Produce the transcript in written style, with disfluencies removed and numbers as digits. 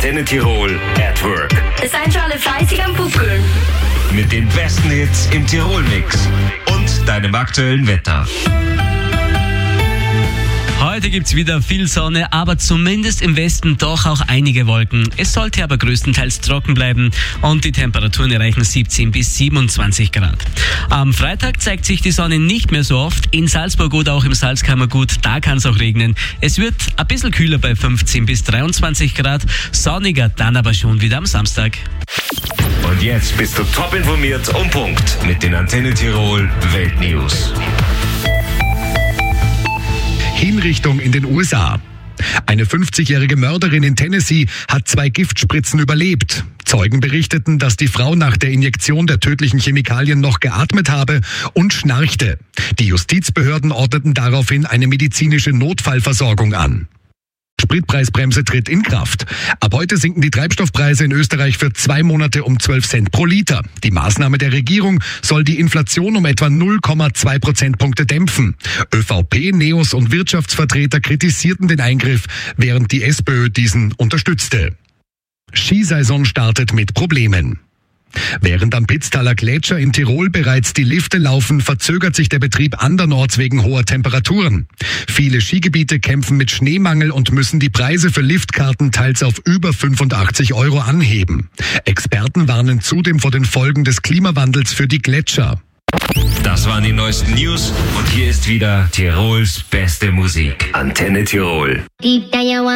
Antenne Tirol at Work. Seid schon alle fleißig am Pupkeln. Mit den besten Hits im Tirol-Mix und deinem aktuellen Wetter. Heute gibt's wieder viel Sonne, aber zumindest im Westen doch auch einige Wolken. Es sollte aber größtenteils trocken bleiben und die Temperaturen erreichen 17 bis 27 Grad. Am Freitag zeigt sich die Sonne nicht mehr so oft. In Salzburg oder auch im Salzkammergut, da kann es auch regnen. Es wird ein bisschen kühler bei 15 bis 23 Grad, sonniger dann aber schon wieder am Samstag. Und jetzt bist du top informiert und Punkt mit den Antenne Tirol Weltnews. Hinrichtung in den USA. Eine 50-jährige Mörderin in Tennessee hat 2 Giftspritzen überlebt. Zeugen berichteten, dass die Frau nach der Injektion der tödlichen Chemikalien noch geatmet habe und schnarchte. Die Justizbehörden ordneten daraufhin eine medizinische Notfallversorgung an. Spritpreisbremse tritt in Kraft. Ab heute sinken die Treibstoffpreise in Österreich für 2 Monate um 12 Cent pro Liter. Die Maßnahme der Regierung soll die Inflation um etwa 0,2 Prozentpunkte dämpfen. ÖVP, Neos und Wirtschaftsvertreter kritisierten den Eingriff, während die SPÖ diesen unterstützte. Skisaison startet mit Problemen. Während am Pitztaler Gletscher in Tirol bereits die Lifte laufen, verzögert sich der Betrieb andernorts wegen hoher Temperaturen. Viele Skigebiete kämpfen mit Schneemangel und müssen die Preise für Liftkarten teils auf über 85 € anheben. Experten warnen zudem vor den Folgen des Klimawandels für die Gletscher. Das waren die neuesten News und hier ist wieder Tirols beste Musik. Antenne Tirol.